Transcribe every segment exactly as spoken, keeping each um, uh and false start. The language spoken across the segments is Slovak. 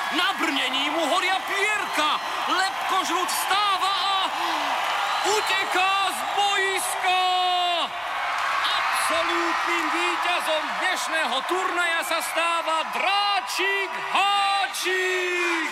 Na brnení mu horia pierka. Lepkožrút vstáva a uteká z boiska. Absolútnym víťazom dnešného turnaja sa stáva Dráčik Háčik.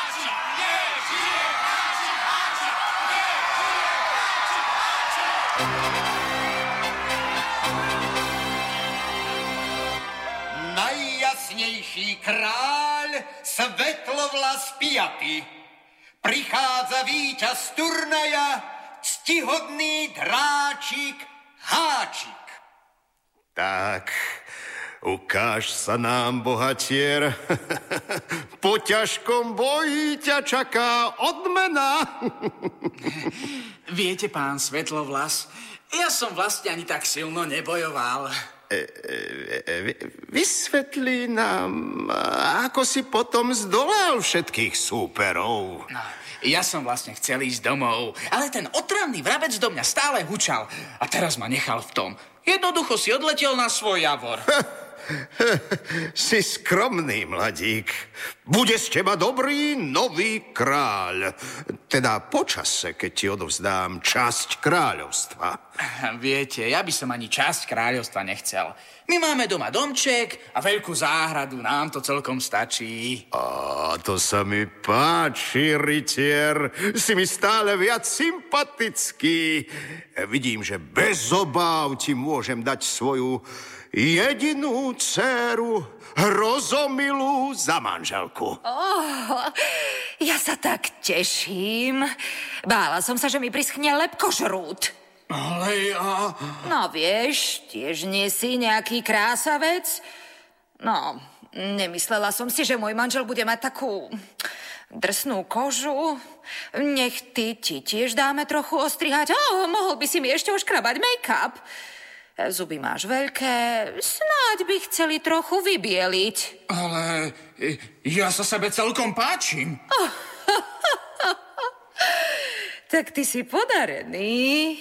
Najjasnejší kráľ, Svetlovlas piaty. Prichádza víťaz turnaja, ctihodný Dráčik Háčik. Tak, ukáž sa nám, bohatier. Po ťažkom boji ťa čaká odmena. Viete, pán Svetlovlas, ja som vlastne ani tak silno nebojoval. E, e, vysvetlí nám, ako si potom zdolal všetkých súperov. No, ja som vlastne chcel ísť domov, ale ten otravný vrabec do mňa stále hučal a teraz ma nechal v tom. Jednoducho si odletel na svoj javor. Si skromný, mladík. Bude z teba dobrý nový kráľ. Teda počase, keď ti odovzdám časť kráľovstva. Viete, ja by som ani časť kráľovstva nechcel. My máme doma domček a veľkú záhradu, nám to celkom stačí. Á, to sa mi páči, rytier. Si mi stále viac sympatický. Vidím, že bez obáv ti môžem dať svoju jedinú dcéru Hrozomilu za manželku. Oh, ja sa tak teším. Bála som sa, že mi prischne lepkožrút. Ale ja... No vieš, tiež nie si nejaký krásavec. No, nemyslela som si, že môj manžel bude mať takú drsnú kožu. Nech ty ti tiež dáme trochu ostrihať. Oh, mohol by si mi ešte oškrabať make-up. Zuby máš veľké, snáď by chceli trochu vybieliť. Ale ja sa sebe celkom páčim. Oh, tak ty si podarený.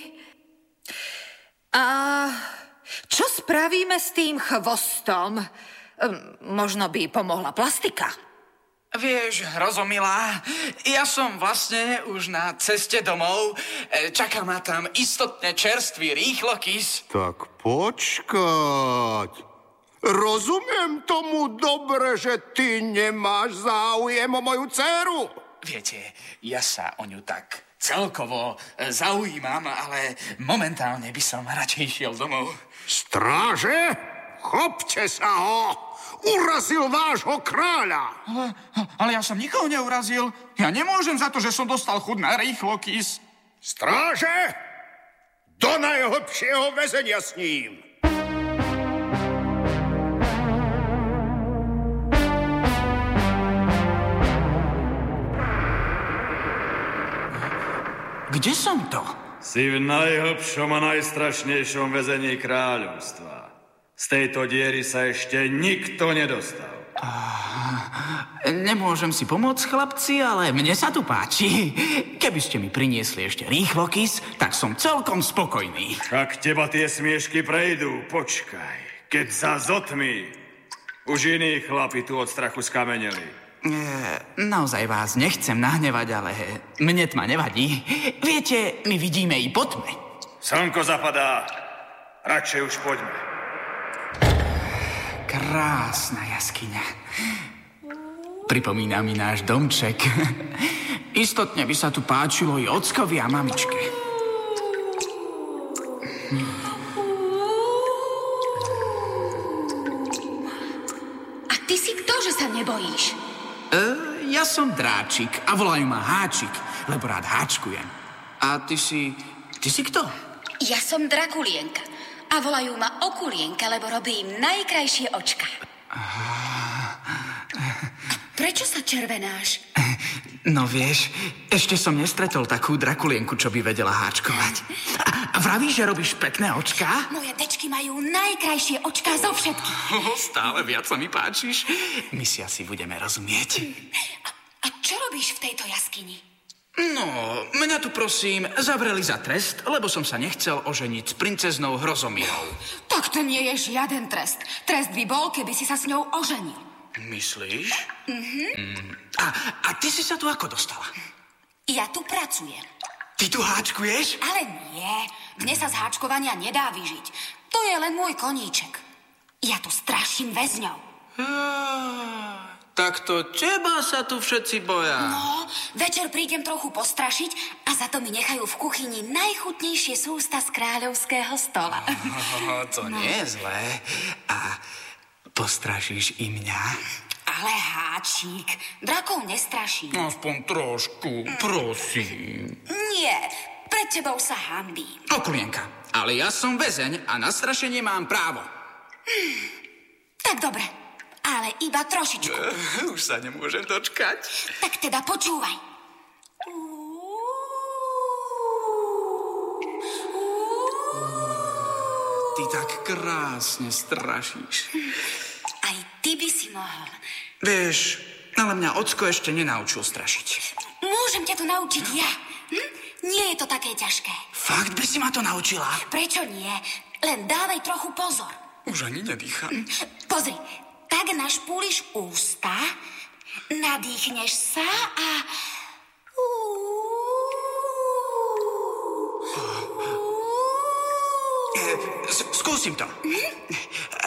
A čo spravíme s tým chvostom? Možno by pomohla plastika. Vieš, Hrozomilá, ja som vlastne už na ceste domov. Čaká ma tam istotne čerstvý rýchlokys. Tak počkať. Rozumiem tomu dobre, že ty nemáš záujem o moju dcéru. Viete, ja sa o ňu tak celkovo zaujímam, ale momentálne by som radšej šiel domov. Stráže, chopte sa ho! Urazil vášho kráľa! Ale, ale ja som nikoho neurazil. Ja nemôžem za to, že som dostal chud na rýchlokys. Stráže! Do najhlbšieho väzenia s ním! Kde som to? Si v najhlbšom a najstrašnejšom väzení kráľovstva. Z tejto diery sa ešte nikto nedostal. Uh, nemôžem si pomôcť, chlapci, ale mne sa tu páči. Keby ste mi priniesli ešte rýchlokys, tak som celkom spokojný. Ak teba tie smiešky prejdú, počkaj. Keď sa zotmí, už iní chlapi tu od strachu skameneli. E, naozaj vás nechcem nahnevať, ale mne tma nevadí. Viete, my vidíme i po tme. Slnko zapadá. Radšej už poďme. Krásna jaskyňa. Pripomína mi náš domček. Istotne by sa tu páčilo i ockovi a mamičke. A ty si kto, že sa nebojíš? E, ja som Dráčik a volajú ma Háčik, lebo rád háčkujem. A ty si... ty si kto? Ja som Drakulienka. A volajú ma Okulienka, lebo robím najkrajšie očka. Prečo sa červenáš? No vieš, ešte som nestretol takú Drakulienku, čo by vedela háčkovať. A, a vravíš, že robíš pekné očká? Moje dečky majú najkrajšie očká zo všetkých. Oh, stále viac sa mi páčiš. My si asi budeme rozumieť. A, a čo robíš v tejto jaskyni? No, mňa tu prosím zavreli za trest, lebo som sa nechcel oženiť s princeznou Hrozomilou. Tak to nie je žiaden trest. Trest by bol, keby si sa s ňou oženil. Myslíš? Mhm. Mm. a ty si sa tu ako dostala? Ja tu pracujem. Ty tu háčkuješ? Ale nie, mne sa z háčkovania nedá vyžiť. To je len môj koníček. Ja tu straším väzňov. Ah, tak to teba sa tu všetci boja. No, večer prídem trochu postrašiť a za to mi nechajú v kuchyni najchutnejšie sústa z kráľovského stola. Oh, to no. nie je zlé. A postrašíš i mňa? Ale háčik, drakov nestraší. Aspoň trošku, prosím. Nie, pred tebou sa hanbím. Okulienka, ale ja som väzeň a na strašenie mám právo. Hmm, tak dobre, ale iba trošičku. Uh, už sa nemôžem dočkať. Tak teda počúvaj. Ty tak krásne strašíš. Aj ty by si mohol. Vieš, ale mňa ocko ešte nenaučil strašiť. Môžem ťa to naučiť ja. Hm? Nie je to také ťažké. Fakt by si ma to naučila? Prečo nie? Len dávaj trochu pozor. Už ani nedýcham. Pozri, tak našpúliš ústa, nadýchneš sa a... S- skúsim to.